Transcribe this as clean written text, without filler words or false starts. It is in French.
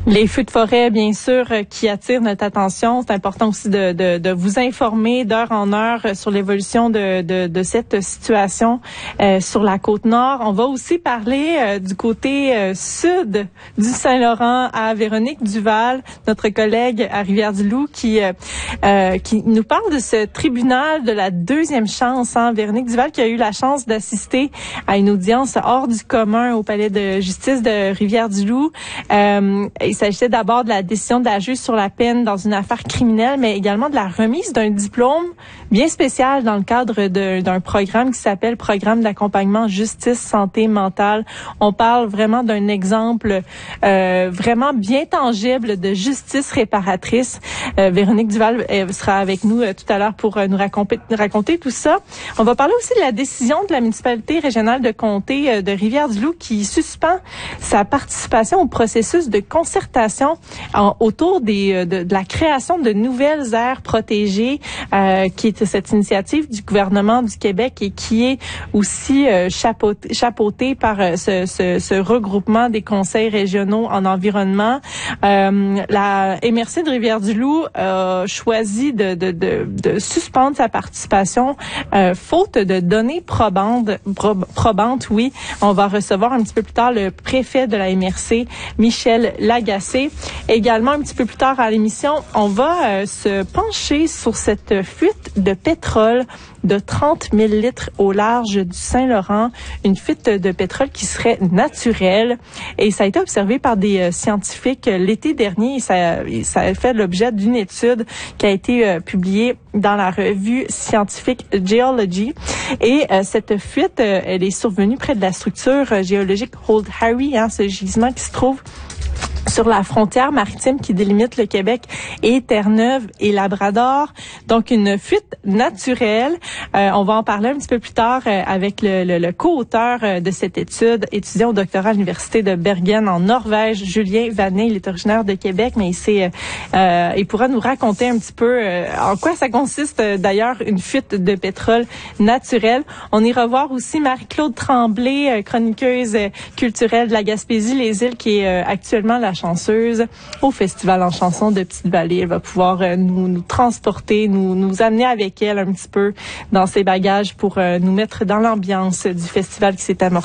Les feux de forêt, bien sûr, qui attirent notre attention. C'est important aussi de vous informer d'heure en heure sur l'évolution de cette situation sur la Côte-Nord. On va aussi parler du côté sud du Saint-Laurent à Véronique Duval, notre collègue à Rivière-du-Loup, qui nous parle de ce tribunal de la deuxième chance. Véronique Duval qui a eu la chance d'assister à une audience hors du commun au palais de justice de Rivière-du-Loup. Il s'agissait d'abord de la décision de la juge sur la peine dans une affaire criminelle, mais également de la remise d'un diplôme bien spécial dans le cadre d'un programme qui s'appelle Programme d'accompagnement justice santé mentale. On parle vraiment d'un exemple vraiment bien tangible de justice réparatrice. Véronique Duval sera avec nous tout à l'heure pour nous raconter tout ça. On va parler aussi de la décision de la municipalité régionale de comté de Rivière-du-Loup qui suspend sa participation au processus de concertation autour de la création de nouvelles aires protégées, qui est cette initiative du gouvernement du Québec et qui est aussi chapeautée par ce regroupement des conseils régionaux en environnement. La MRC de Rivière-du-Loup a choisi de suspendre sa participation faute de données probantes. Oui, on va recevoir un petit peu plus tard le préfet de la MRC, Michel Lagacé. Également, un petit peu plus tard à l'émission, on va se pencher sur cette fuite de pétrole de 30 000 litres au large du Saint-Laurent, une fuite de pétrole qui serait naturelle. Et ça a été observé par des scientifiques l'été dernier. Ça a fait l'objet d'une étude qui a été publiée dans la revue scientifique Geology. Et cette fuite, elle est survenue près de la structure géologique Old Harry, ce gisement qui se trouve sur la frontière maritime qui délimite le Québec et Terre-Neuve et Labrador. Donc, une fuite naturelle. On va en parler un petit peu plus tard avec le co-auteur de cette étude, étudiant au doctorat à l'Université de Bergen en Norvège, Julien Vanet. Il est originaire de Québec, mais il pourra nous raconter un petit peu en quoi ça consiste, d'ailleurs, une fuite de pétrole naturelle. On ira voir aussi Marie-Claude Tremblay, chroniqueuse culturelle de la Gaspésie, les îles, qui est actuellement la chanceuse au Festival en chanson de Petite-Vallée. Elle va pouvoir nous transporter, nous amener avec elle un petit peu dans ses bagages pour nous mettre dans l'ambiance du festival qui s'est amorcé